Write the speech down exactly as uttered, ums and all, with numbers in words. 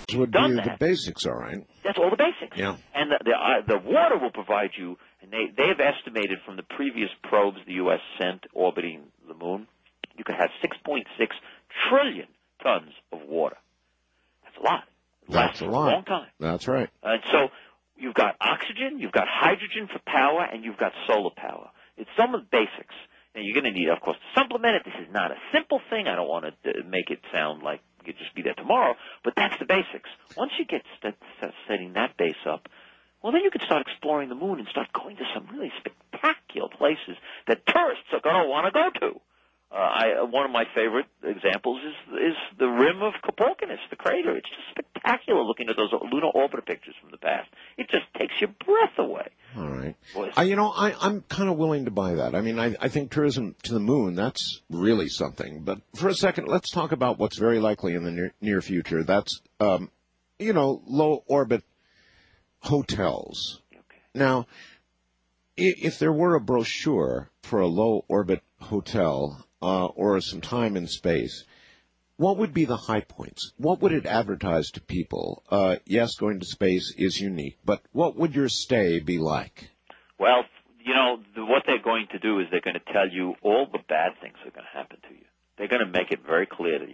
would done be that. The basics, all right. That's all the basics. Yeah. And the the, uh, the water will provide you, and they they have estimated from the previous probes the U S sent orbiting the moon, you could have six point six trillion tons of water. That's a lot. It That's lasts a for lot. a long time. That's right. And so you've got oxygen, you've got hydrogen for power, and you've got solar power. It's some of the basics. And you're going to need, of course, to supplement it. This is not a simple thing. I don't want to make it sound like you could just be there tomorrow, but that's the basics. Once you get st- start setting that base up, well, then you can start exploring the moon and start going to some really spectacular places that tourists are going to want to go to. Uh, I, one of my favorite examples is is the rim of Capocannus, the crater. It's just spectacular looking at those lunar orbiter pictures from the past. It just takes your breath away. All right. Boy, I, you know, I, I'm kind of willing to buy that. I mean, I, I think tourism to the moon, that's really something. But for a second, let's talk about what's very likely in the near, near future. That's, um, you know, low-orbit hotels. Okay. Now, if, if there were a brochure for a low-orbit hotel uh, or some time in space, what would be the high points? What would it advertise to people? Uh, yes, going to space is unique, but what would your stay be like? Well, you know, the, what they're going to do is they're going to tell you all the bad things that are going to happen to you. They're going to make it very clear to you.